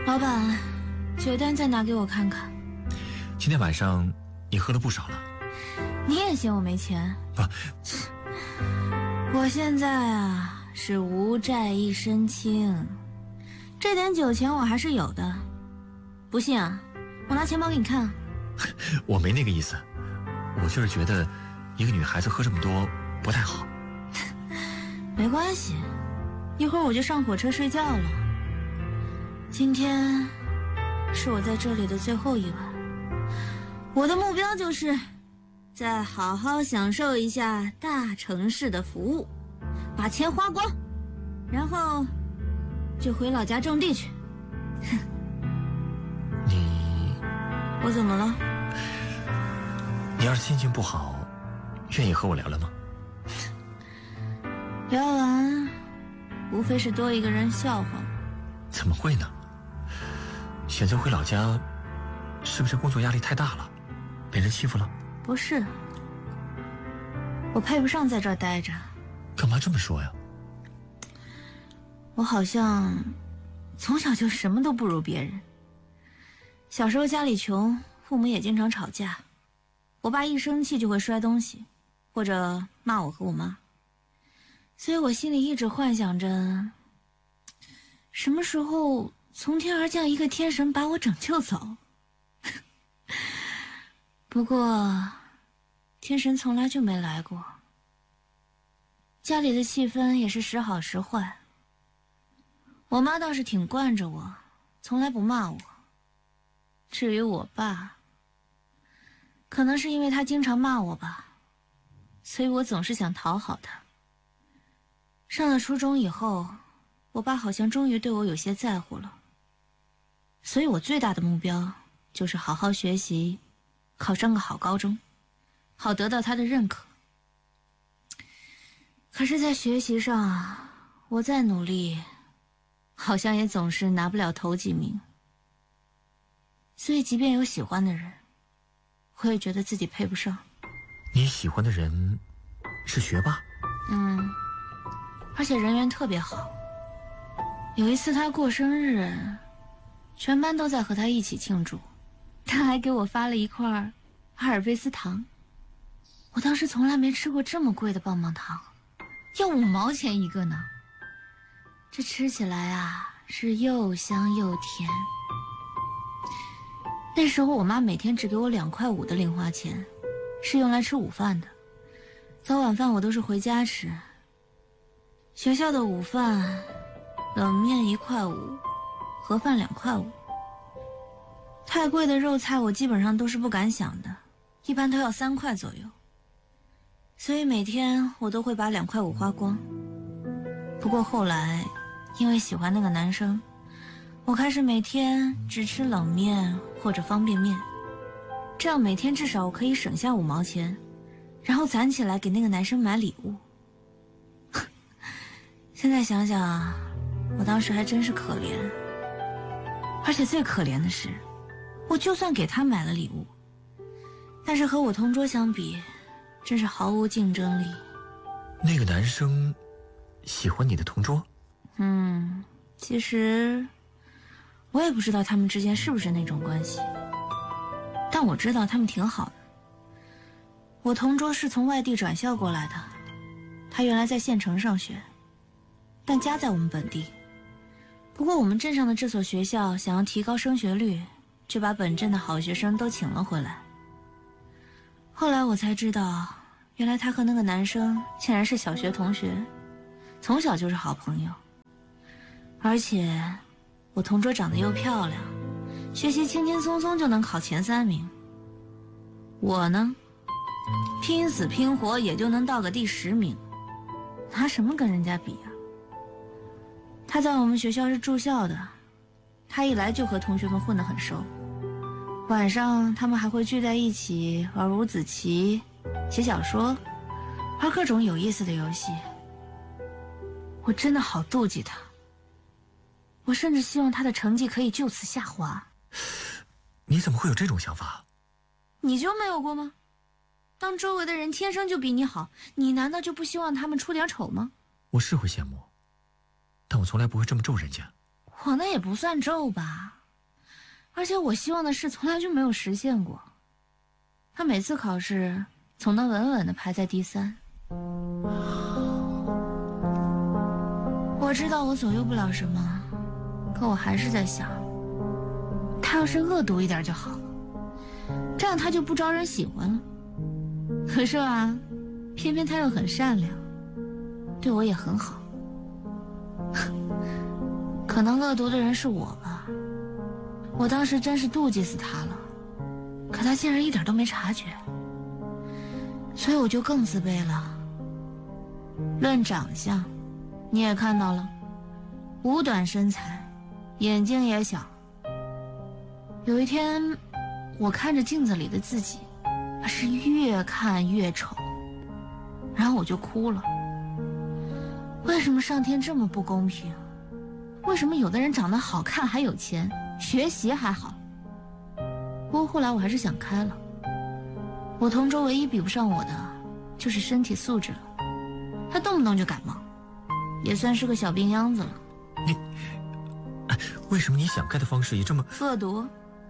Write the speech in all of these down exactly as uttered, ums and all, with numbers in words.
老板，酒单再拿给我看看。 今天晚上你喝了不少了。 你也嫌我没钱？ 不， 我现在啊是无债一身轻，这点酒钱我还是有的。不信啊，我拿钱包给你看。 我没那个意思，我就是觉得一个女孩子喝这么多不太好。 没关系，一会儿我就上火车睡觉了。今天是我在这里的最后一晚，我的目标就是再好好享受一下大城市的服务，把钱花光，然后就回老家种地去。 你我怎么了？ 你要是心情不好，愿意和我聊聊吗？ 聊完无非是多一个人笑话。 怎么会呢？选择回老家，是不是工作压力太大了，被人欺负了？ 不是，我配不上在这儿待着。 干嘛这么说呀？ 我好像从小就什么都不如别人。小时候家里穷，父母也经常吵架，我爸一生气就会摔东西，或者骂我和我妈，所以我心里一直幻想着，什么时候从天而降一个天神把我拯救走。不过天神从来就没来过。家里的气氛也是时好时坏，我妈倒是挺惯着我，从来不骂我。至于我爸，可能是因为他经常骂我吧，所以我总是想讨好他。上了初中以后，我爸好像终于对我有些在乎了，所以我最大的目标就是好好学习，考上个好高中，好得到他的认可。可是在学习上，我再努力，好像也总是拿不了头几名。所以即便有喜欢的人，我也觉得自己配不上。 你喜欢的人是学霸？ 嗯，而且人缘特别好。有一次他过生日，全班都在和他一起庆祝，他还给我发了一块阿尔卑斯糖。我当时从来没吃过这么贵的棒棒糖，要五毛钱一个呢。这吃起来啊，是又香又甜。那时候我妈每天只给我两块五的零花钱，是用来吃午饭的。早晚饭我都是回家吃。学校的午饭，冷面一块五，盒饭两块五。太贵的肉菜我基本上都是不敢想的，一般都要三块左右。所以每天我都会把两块五花光。不过后来，因为喜欢那个男生，我开始每天只吃冷面或者方便面，这样每天至少我可以省下五毛钱，然后攒起来给那个男生买礼物。现在想想啊，我当时还真是可怜。而且最可怜的是，我就算给他买了礼物，但是和我同桌相比，真是毫无竞争力。 那个男生喜欢你的同桌？ 嗯，其实我也不知道他们之间是不是那种关系，但我知道他们挺好的。我同桌是从外地转校过来的，他原来在县城上学，但家在我们本地。不过我们镇上的这所学校想要提高升学率，就把本镇的好学生都请了回来。后来我才知道，原来他和那个男生竟然是小学同学，从小就是好朋友。而且我同桌长得又漂亮，学习轻轻松松就能考前三名。我呢，拼死拼活也就能到个第十名，拿什么跟人家比啊？他在我们学校是住校的，他一来就和同学们混得很熟，晚上他们还会聚在一起玩五子棋、写小说，玩各种有意思的游戏。我真的好妒忌他，我甚至希望他的成绩可以就此下滑。 你怎么会有这种想法？ 你就没有过吗？当周围的人天生就比你好，你难道就不希望他们出点丑吗？ 我是会羡慕，但我从来不会这么咒人家。 我那也不算咒吧。 而且我希望的事从来就没有实现过。他每次考试总能稳稳地排在第三。我知道我左右不了什么，可我还是在想，他要是恶毒一点就好了，这样他就不招人喜欢了。可是啊，偏偏他又很善良，对我也很好。可能恶毒的人是我吧，我当时真是妒忌死他了，可他竟然一点都没察觉，所以我就更自卑了。论长相，你也看到了，五短身材，眼睛也小。有一天，我看着镜子里的自己，是越看越丑，然后我就哭了。为什么上天这么不公平？为什么有的人长得好看还有钱，学习还好？不过后来我还是想开了。我同桌唯一比不上我的，就是身体素质了。他动不动就感冒，也算是个小病秧子了。 你，为什么你想开的方式也这么恶毒？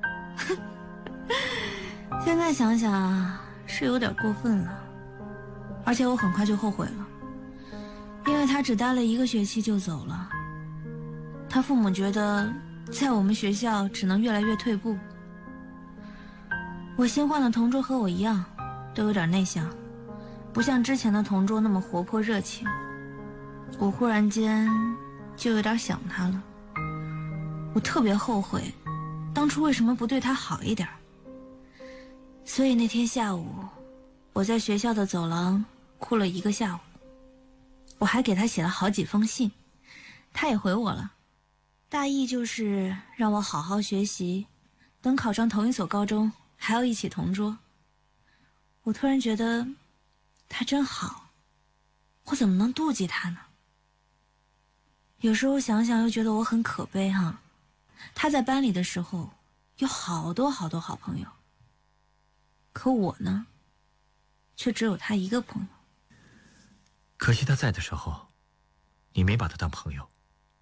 现在想想是有点过分了，而且我很快就后悔了，因为他只待了一个学期就走了。他父母觉得在我们学校只能越来越退步。我新换的同桌和我一样，都有点内向，不像之前的同桌那么活泼热情。我忽然间就有点想他了，我特别后悔当初为什么不对他好一点。所以那天下午，我在学校的走廊哭了一个下午。我还给他写了好几封信，他也回我了，大意就是让我好好学习，等考上同一所高中还要一起同桌。我突然觉得他真好，我怎么能妒忌他呢？有时候想想又觉得我很可悲哈。他在班里的时候有好多好多好朋友，可我呢，却只有他一个朋友。 可惜他在的时候，你没把他当朋友。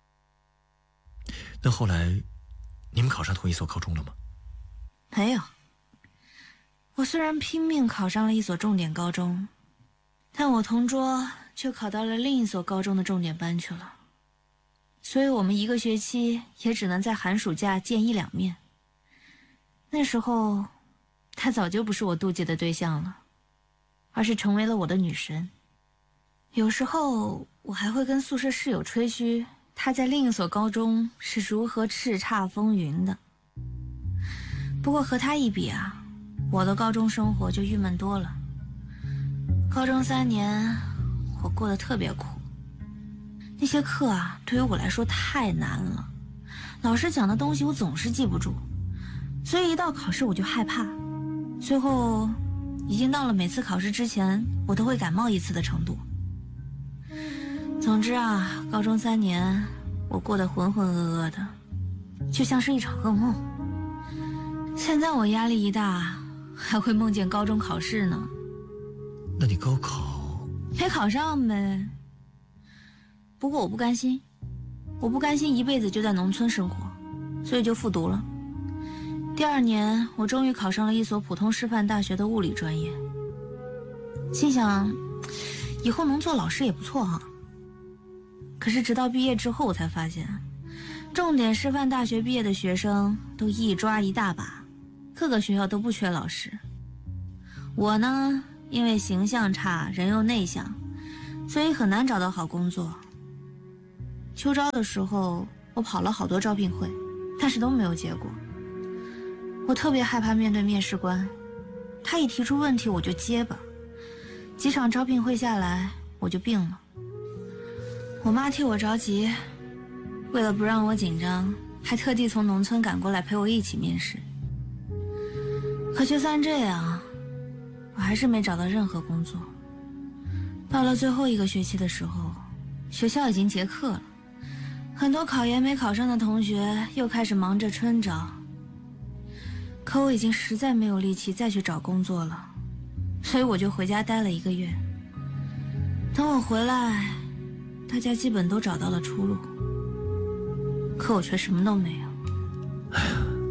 那后来，你们考上同一所高中了吗？ 没有。我虽然拼命考上了一所重点高中，但我同桌却考到了另一所高中的重点班去了。所以我们一个学期也只能在寒暑假见一两面。那时候，他早就不是我妒忌的对象了，而是成为了我的女神。有时候我还会跟宿舍室友吹嘘他在另一所高中是如何叱咤风云的。不过和他一比啊，我的高中生活就郁闷多了。高中三年我过得特别苦，那些课啊对于我来说太难了，老师讲的东西我总是记不住，所以一到考试我就害怕，最后已经到了每次考试之前我都会感冒一次的程度。总之啊，高中三年我过得浑浑噩噩的，就像是一场噩梦。现在我压力一大，还会梦见高中考试呢。 那你高考没考上呗。不过我不甘心，我不甘心一辈子就在农村生活，所以就复读了。第二年我终于考上了一所普通师范大学的物理专业，心想以后能做老师也不错哈。可是直到毕业之后我才发现，重点师范大学毕业的学生都一抓一大把，各个学校都不缺老师。我呢，因为形象差，人又内向，所以很难找到好工作。秋招的时候我跑了好多招聘会，但是都没有结果。我特别害怕面对面试官，他一提出问题我就结巴，几场招聘会下来我就病了。我妈替我着急，为了不让我紧张，还特地从农村赶过来陪我一起面试。可就算这样，我还是没找到任何工作。到了最后一个学期的时候，学校已经结课了，很多考研没考上的同学又开始忙着春招。可我已经实在没有力气再去找工作了，所以我就回家待了一个月。等我回来，大家基本都找到了出路，可我却什么都没有。 哎呀，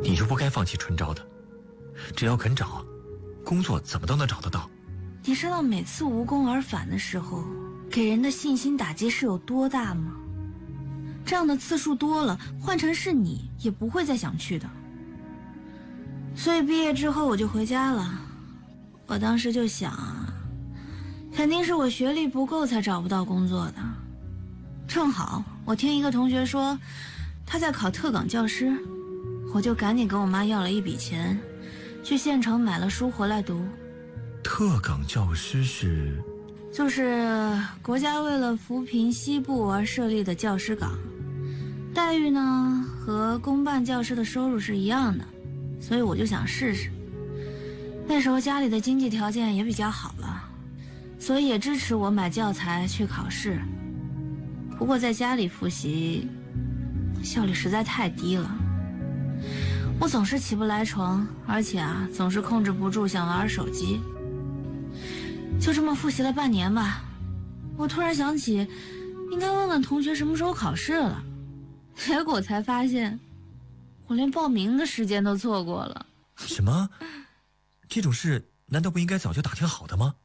你就不该放弃春招的。只要肯找，工作怎么都能找得到。 你知道每次无功而返的时候，给人的信心打击是有多大吗？这样的次数多了，换成是你也不会再想去的。所以毕业之后我就回家了。我当时就想啊，肯定是我学历不够才找不到工作的。正好我听一个同学说他在考特岗教师，我就赶紧跟我妈要了一笔钱，去县城买了书回来读。 特岗教师是？ 就是国家为了扶贫西部而设立的教师岗，待遇呢和公办教师的收入是一样的，所以我就想试试。那时候家里的经济条件也比较好了，所以也支持我买教材去考试。不过在家里复习效率实在太低了，我总是起不来床，而且啊总是控制不住想玩手机。就这么复习了半年吧，我突然想起应该问问同学什么时候考试了，结果才发现我连报名的时间都错过了。 什么？这种事难道不应该早就打听好的吗？